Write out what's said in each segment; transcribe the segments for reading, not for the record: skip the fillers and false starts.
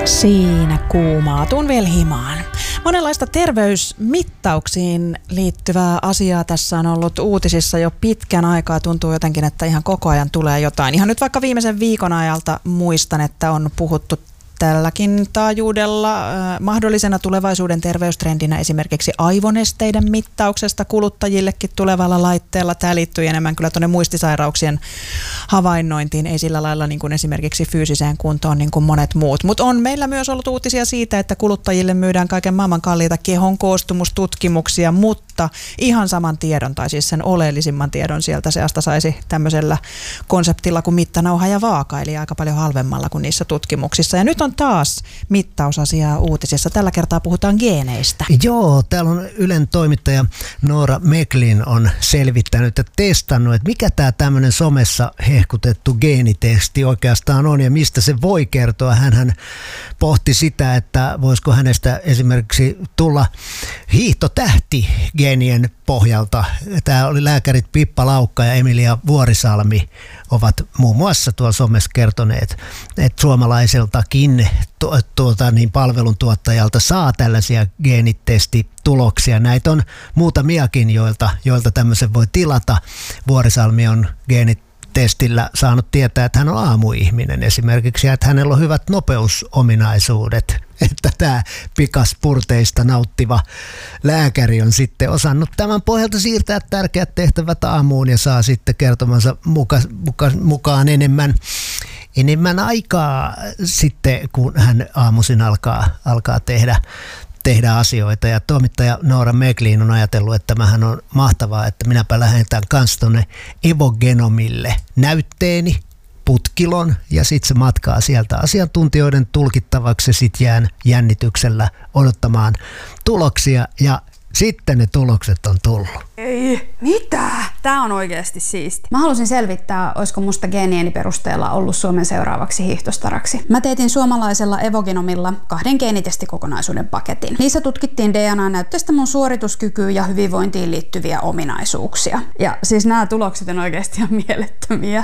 Siinä kuumaatun vielä himaan. Monenlaista terveysmittauksiin liittyvää asiaa tässä on ollut uutisissa jo pitkän aikaa. Tuntuu jotenkin, että ihan koko ajan tulee jotain. Ihan nyt vaikka viimeisen viikon ajalta muistan, että on puhuttu tälläkin taajuudella mahdollisena tulevaisuuden terveystrendinä esimerkiksi aivonesteiden mittauksesta kuluttajillekin tulevalla laitteella. Tämä liittyy enemmän kyllä tuonne muistisairauksien havainnointiin, ei sillä lailla niin kuin esimerkiksi fyysiseen kuntoon niin kuin monet muut. Mutta on meillä myös ollut uutisia siitä, että kuluttajille myydään kaiken maailman kalliita kehon koostumustutkimuksia, mutta ihan saman tiedon, tai siis sen oleellisimman tiedon sieltä seasta saisi tämmöisellä konseptilla kuin mittanauha ja vaaka, eli aika paljon halvemmalla kuin niissä tutkimuksissa. Ja nyt on taas mittausasiaa uutisissa. Tällä kertaa puhutaan geeneistä. Joo, täällä on Ylen toimittaja Noora Meklin on selvittänyt ja testannut, että mikä tämä tämmöinen somessa hehkutettu geenitesti oikeastaan on ja mistä se voi kertoa. Hänhän pohti sitä, että voisiko hänestä esimerkiksi tulla hiihtotähti geenien pohjalta. Tämä oli lääkärit Pippa Laukka ja Emilia Vuorisalmi ovat muun muassa tuolla somessa kertoneet, että suomalaiseltakin palveluntuottajalta saa tällaisia geenitestituloksia. Näitä on muutamiakin, joilta tämmöisen voi tilata. Vuorisalmi on geenitestillä saanut tietää, että hän on aamuihminen esimerkiksi ja että hänellä on hyvät nopeusominaisuudet. Että tämä pikaspurteista nauttiva lääkäri on sitten osannut tämän pohjalta siirtää tärkeät tehtävät aamuun ja saa sitten kertomansa mukaan enemmän aikaa sitten, kun hän aamuisin alkaa tehdä asioita. Ja toimittaja Noora Meklin on ajatellut, että tämähän on mahtavaa, että minäpä lähetän kanssa tuonne Evogenomille näytteeni, putkilon ja sitten se matkaa sieltä asiantuntijoiden tulkittavaksi ja sitten jään jännityksellä odottamaan tuloksia ja sitten ne tulokset on tullut. Ei, mitä? Tää on oikeasti siisti. Mä halusin selvittää, olisiko musta geenieni perusteella ollut Suomen seuraavaksi hiihtostaraksi. Mä teetin suomalaisella Evogenomilla 2 geenitestikokonaisuuden paketin. Niissä tutkittiin DNA-näytteestä mun suorituskykyyn ja hyvinvointiin liittyviä ominaisuuksia. Ja siis nämä tulokset on oikeasti ihan mielettömiä.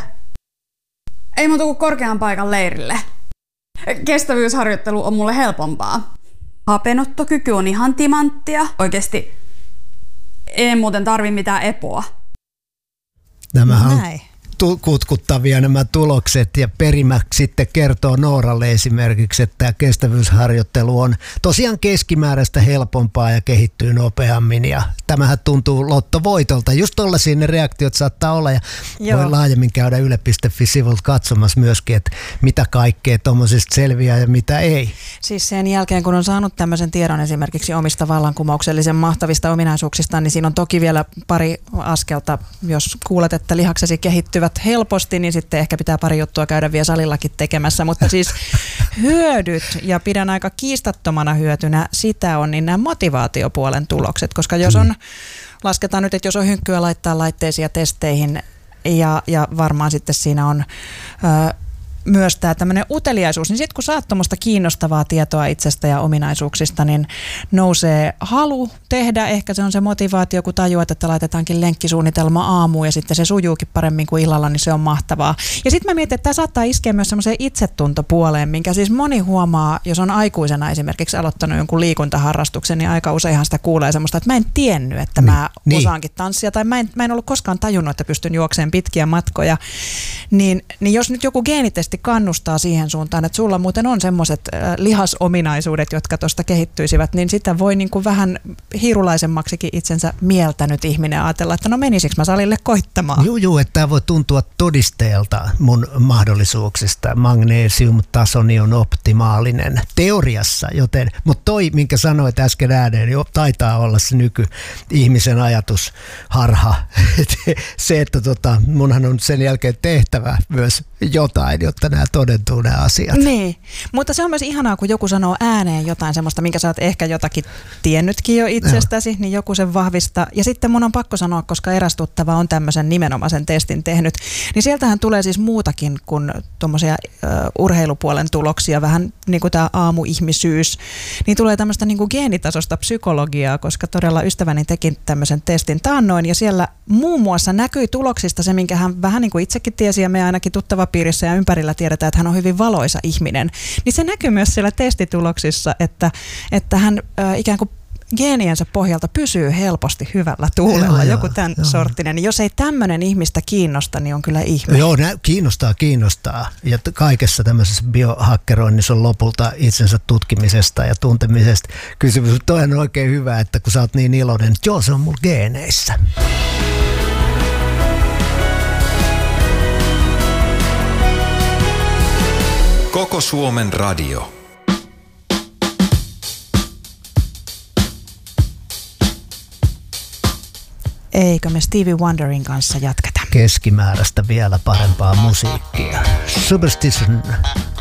Ei muuta kuin korkean paikan leirille. Kestävyysharjoittelu on mulle helpompaa. Hapenottokyky on ihan timanttia. Oikeesti ei muuten tarvi mitään epoa. Nämähän on kutkuttavia nämä tulokset ja perimä sitten kertoo Nooralle esimerkiksi, että tämä kestävyysharjoittelu on tosiaan keskimääräistä helpompaa ja kehittyy nopeammin ja tämähän tuntuu lottovoitolta. Just tollaisia ne reaktiot saattaa olla ja voi laajemmin käydä yle.fi-sivulta katsomassa myöskin, että mitä kaikkea tuommoisesta selviää ja mitä ei. Siis sen jälkeen, kun on saanut tämmöisen tiedon esimerkiksi omista vallankumouksellisen mahtavista ominaisuuksista, niin siinä on toki vielä pari askelta. Jos kuulet, että lihaksesi kehittyvät helposti, niin sitten ehkä pitää pari juttua käydä vielä salillakin tekemässä, mutta siis hyödyt, ja pidän aika kiistattomana hyötynä sitä on, niin nämä motivaatiopuolen tulokset, koska jos on, lasketaan nyt, että jos on hynkkyä laittaa laitteisiin ja testeihin, ja varmaan sitten siinä on myös tämä tämmöinen uteliaisuus, niin sitten kun saat tuommoista kiinnostavaa tietoa itsestä ja ominaisuuksista, niin nousee halu tehdä, ehkä se on se motivaatio, kun tajuat, että laitetaankin lenkkisuunnitelma aamuun ja sitten se sujuukin paremmin kuin illalla, niin se on mahtavaa. Ja sitten mä mietin, että tämä saattaa iskeä myös semmoiseen itsetuntopuoleen, minkä siis moni huomaa, jos on aikuisena esimerkiksi aloittanut jonkun liikuntaharrastuksen, niin aika useinhan sitä kuulee semmoista, että mä en tiennyt, että mä osaankin tanssia, tai mä en ollut koskaan tajunnut, että pystyn juokseen pitkiä matkoja, niin jos nyt joku geenitesti kannustaa siihen suuntaan, että sulla muuten on semmoiset lihasominaisuudet, jotka tuosta kehittyisivät, niin sitä voi niin kuin vähän hiirulaisemmaksikin itsensä mieltänyt ihminen ajatella, että no menisikö mä salille koittamaan. Joo, että tämä voi tuntua todisteelta mun mahdollisuuksista. Magnesiumtasoni on optimaalinen teoriassa, mutta toi, minkä sanoit äsken ääneen, niin taitaa olla se nyky-ihmisen ajatusharha. Se, että munhan on sen jälkeen tehtävä myös jotain, jotta nämä todentuu nämä asiat. Niin, mutta se on myös ihanaa, kun joku sanoo ääneen jotain semmoista, minkä sä oot ehkä jotakin tiennytkin jo itsestäsi, niin joku sen vahvistaa. Ja sitten mun on pakko sanoa, koska eräs tuttava on tämmöisen nimenomaisen testin tehnyt, niin sieltähän tulee siis muutakin kuin tuommoisia urheilupuolen tuloksia, vähän niin kuin tämä aamuihmisyys, niin tulee tämmöistä niin kuin geenitasosta psykologiaa, koska todella ystäväni teki tämmöisen testin taannoin, ja siellä muun muassa näkyi tuloksista se, minkä hän vähän niin kuin itsekin tiesi, ja me ainakin tuttava pihapiirissä ja ympärillä tiedetään, että hän on hyvin valoisa ihminen, niin se näkyy myös siellä testituloksissa, että hän ikään kuin geeniensä pohjalta pysyy helposti hyvällä tuulella, joku tämän sorttinen. Jos ei tämmöinen ihmistä kiinnosta, niin on kyllä ihme. Joo, kiinnostaa. Ja kaikessa tämmöisessä biohakkeroinnissa on lopulta itsensä tutkimisesta ja tuntemisesta kysymys. Toi on oikein hyvä, että kun sä oot niin iloinen, että joo, se on mulla geeneissä. Koko Suomen radio. Eikö me Stevie Wonderin kanssa jatketa? Keskimääräistä vielä parempaa musiikkia. Superstition.